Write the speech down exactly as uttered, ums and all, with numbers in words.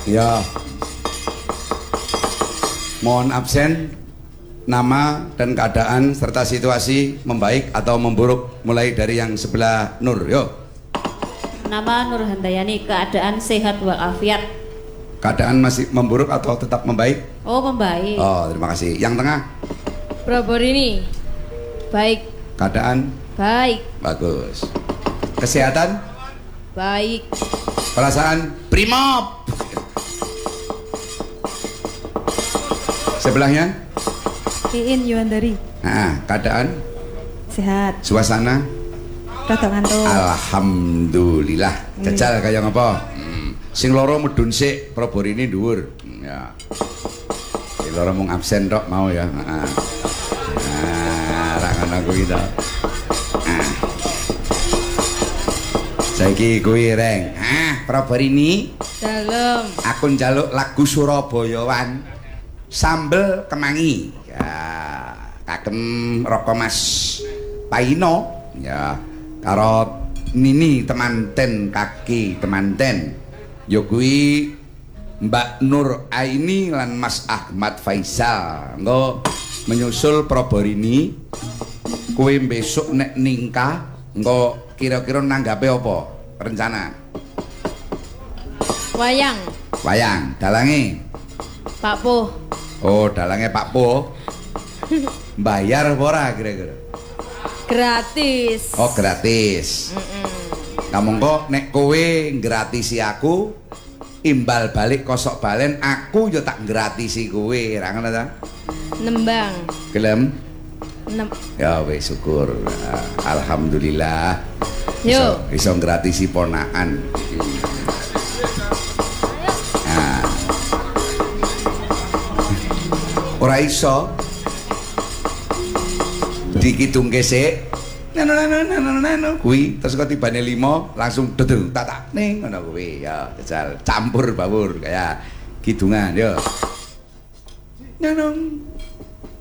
Ya. Mohon absen. Nama dan keadaan serta situasi membaik atau memburuk mulai dari yang sebelah Nur. Yo. Nama Nur Handayani, keadaan sehat walafiat. Keadaan masih memburuk atau tetap membaik? Oh, membaik. Oh, terima kasih. Yang tengah? Proborini. Baik. Keadaan? Baik. Bagus. Kesehatan? Baik. Perasaan? Primob. Sebelahnya? Iin Yuandari. Nah, keadaan? Sehat. Suasana? Rada ngantuk. Alhamdulillah. Jajal kaya ngapa? Hmm. Sing loro medun sik, Proborini dhuwur. Hmm, ya. Sing loro mung absen tok mau ya. Heeh. Nah, ra ngono kuwi to. Nah. Saiki kuwi reng. Ah, Proborini. Dalem. Aku njaluk lagu Surabayawan. Sambel kemangi. Ya, kagem Roko Mas Paino. Ya. Karo Nini temanten kaki temanten ya kuwi Mbak Nur Aini lan Mas Ahmad Faisal engko menyusul Proborini kowe besok nek ningkah engko kira-kira nanggape apa rencana Wayang wayang dalange Pak Po. Oh dalange Pak Po bayar apa ora kira-kira Gratis. Oh gratis. Kamu kok nek kowe gratisi aku, imbal balik kosok balen aku yo tak gratisi kowe, ra ngono ta? Nembang. Gelem? Nem Ya wis syukur. Alhamdulillah. Yo. Iso, iso gratisi ponakan. Nah. Ora iso. Dikitungke sik nano nano nano nano kuwi terus kok tibane lima langsung dedeng tatak ning ngono kuwi ya jajal campur bawur kaya kidungan yo nano